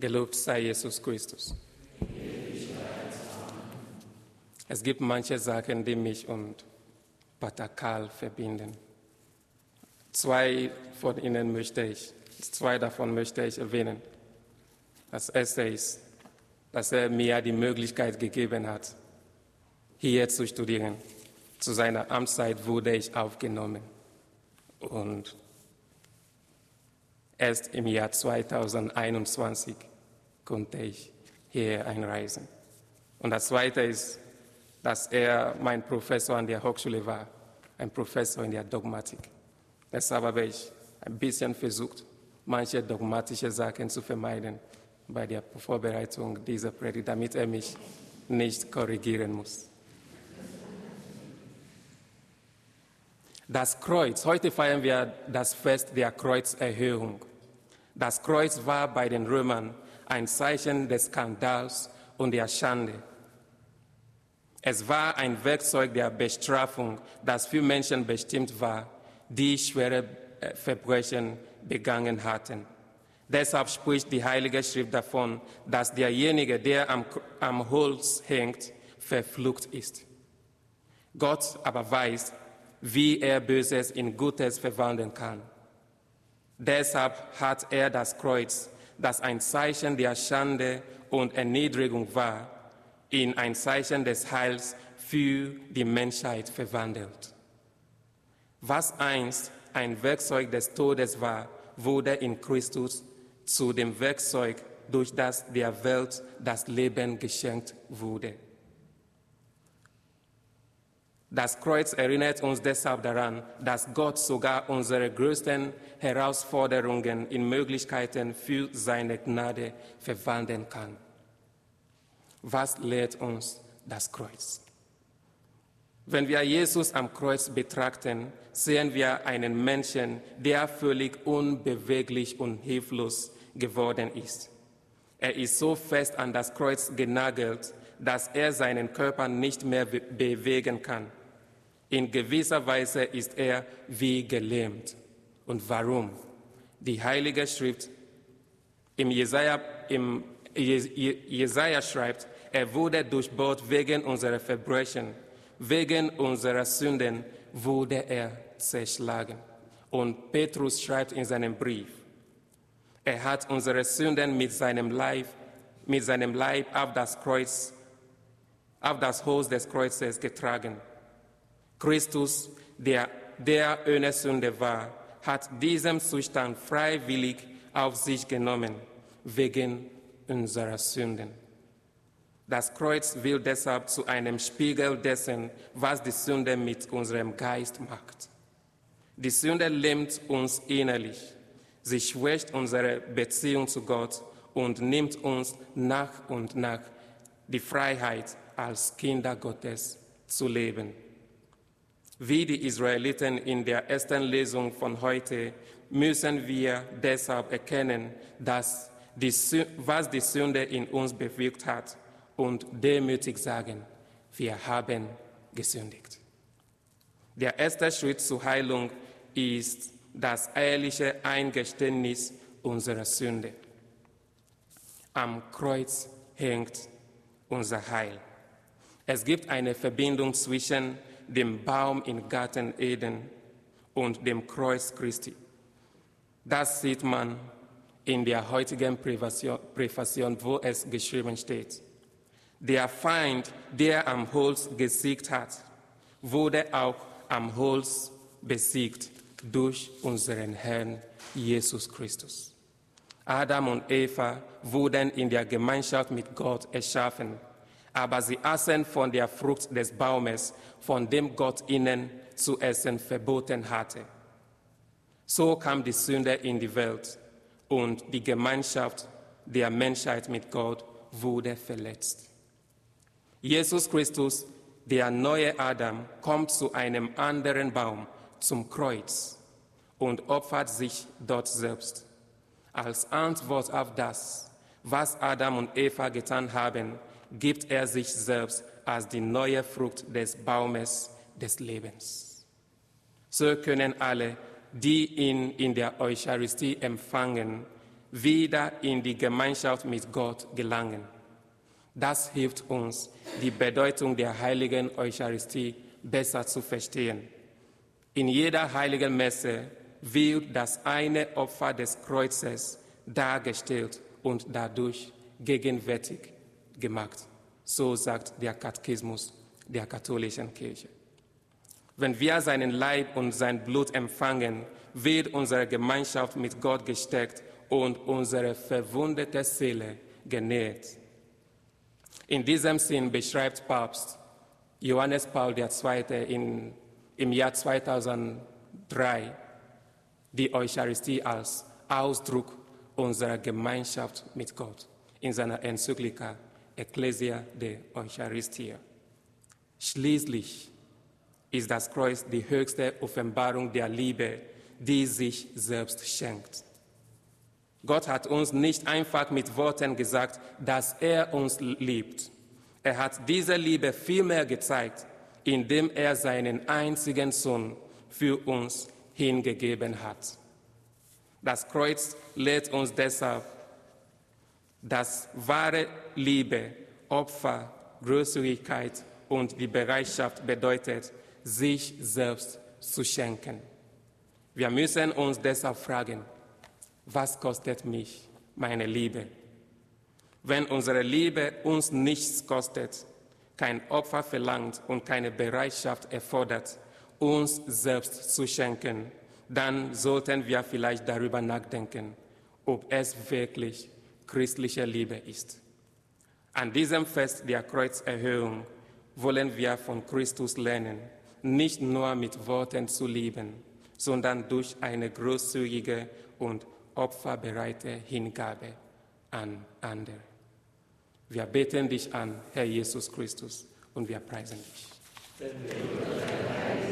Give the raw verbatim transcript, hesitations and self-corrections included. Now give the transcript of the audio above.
Gelobt sei Jesus Christus. Es gibt manche Sachen, die mich und Pater Karl verbinden. Zwei von ihnen möchte ich, zwei davon möchte ich erwähnen. Das erste ist, dass er mir die Möglichkeit gegeben hat, hier zu studieren. Zu seiner Amtszeit wurde ich aufgenommen und erst im Jahr zweitausendeinundzwanzig konnte ich hier einreisen. Und das Zweite ist, dass er mein Professor an der Hochschule war, ein Professor in der Dogmatik. Deshalb habe ich ein bisschen versucht, manche dogmatische Sachen zu vermeiden bei der Vorbereitung dieser Predigt, damit er mich nicht korrigieren muss. Das Kreuz, heute feiern wir das Fest der Kreuzerhöhung. Das Kreuz war bei den Römern ein Zeichen des Skandals und der Schande. Es war ein Werkzeug der Bestrafung, das für Menschen bestimmt war, die schwere Verbrechen begangen hatten. Deshalb spricht die Heilige Schrift davon, dass derjenige, der am, am Holz hängt, verflucht ist. Gott aber weiß, wie er Böses in Gutes verwandeln kann. Deshalb hat er das Kreuz, das ein Zeichen der Schande und Erniedrigung war, in ein Zeichen des Heils für die Menschheit verwandelt. Was einst ein Werkzeug des Todes war, wurde in Christus zu dem Werkzeug, durch das der Welt das Leben geschenkt wurde. Das Kreuz erinnert uns deshalb daran, dass Gott sogar unsere größten Herausforderungen in Möglichkeiten für seine Gnade verwandeln kann. Was lehrt uns das Kreuz? Wenn wir Jesus am Kreuz betrachten, sehen wir einen Menschen, der völlig unbeweglich und hilflos geworden ist. Er ist so fest an das Kreuz genagelt, dass er seinen Körper nicht mehr be- bewegen kann. In gewisser Weise ist er wie gelähmt. Und warum? Die Heilige Schrift im Jesaja, im Jesaja schreibt, er wurde durchbohrt wegen unserer Verbrechen, wegen unserer Sünden wurde er zerschlagen. Und Petrus schreibt in seinem Brief, er hat unsere Sünden mit seinem Leib, mit seinem Leib auf das Kreuz, auf das Holz des Kreuzes getragen. Christus, der, der ohne Sünde war, hat diesen Zustand freiwillig auf sich genommen, wegen unserer Sünden. Das Kreuz wird deshalb zu einem Spiegel dessen, was die Sünde mit unserem Geist macht. Die Sünde lähmt uns innerlich. Sie schwächt unsere Beziehung zu Gott und nimmt uns nach und nach die Freiheit, als Kinder Gottes zu leben. Wie die Israeliten in der ersten Lesung von heute müssen wir deshalb erkennen, dass die, was die Sünde in uns bewirkt hat, und demütig sagen, wir haben gesündigt. Der erste Schritt zur Heilung ist das ehrliche Eingeständnis unserer Sünde. Am Kreuz hängt unser Heil. Es gibt eine Verbindung zwischen dem Baum im Garten Eden und dem Kreuz Christi. Das sieht man in der heutigen Präfasion, wo es geschrieben steht. Der Feind, der am Holz gesiegt hat, wurde auch am Holz besiegt durch unseren Herrn Jesus Christus. Adam und Eva wurden in der Gemeinschaft mit Gott erschaffen, aber sie aßen von der Frucht des Baumes, von dem Gott ihnen zu essen verboten hatte. So kam die Sünde in die Welt und die Gemeinschaft der Menschheit mit Gott wurde verletzt. Jesus Christus, der neue Adam, kommt zu einem anderen Baum, zum Kreuz, und opfert sich dort selbst. Als Antwort auf das, was Adam und Eva getan haben, gibt er sich selbst als die neue Frucht des Baumes des Lebens. So können alle, die ihn in der Eucharistie empfangen, wieder in die Gemeinschaft mit Gott gelangen. Das hilft uns, die Bedeutung der heiligen Eucharistie besser zu verstehen. In jeder heiligen Messe wird das eine Opfer des Kreuzes dargestellt und dadurch gegenwärtig gemacht. So sagt der Katechismus der katholischen Kirche. Wenn wir seinen Leib und sein Blut empfangen, wird unsere Gemeinschaft mit Gott gestärkt und unsere verwundete Seele genährt. In diesem Sinn beschreibt Papst Johannes Paul der Zweite. In, im Jahr zweitausenddrei die Eucharistie als Ausdruck unserer Gemeinschaft mit Gott in seiner Enzyklika Ecclesia de Eucharistia. Schließlich ist das Kreuz die höchste Offenbarung der Liebe, die sich selbst schenkt. Gott hat uns nicht einfach mit Worten gesagt, dass er uns liebt. Er hat diese Liebe vielmehr gezeigt, indem er seinen einzigen Sohn für uns hingegeben hat. Das Kreuz lehrt uns deshalb, dass wahre Liebe, Opfer, Großzügigkeit und die Bereitschaft bedeutet, sich selbst zu schenken. Wir müssen uns deshalb fragen, was kostet mich meine Liebe? Wenn unsere Liebe uns nichts kostet, kein Opfer verlangt und keine Bereitschaft erfordert, uns selbst zu schenken, dann sollten wir vielleicht darüber nachdenken, ob es wirklich christliche Liebe ist. An diesem Fest der Kreuzerhöhung wollen wir von Christus lernen, nicht nur mit Worten zu lieben, sondern durch eine großzügige und opferbereite Hingabe an andere. Wir beten dich an, Herr Jesus Christus, und wir preisen dich.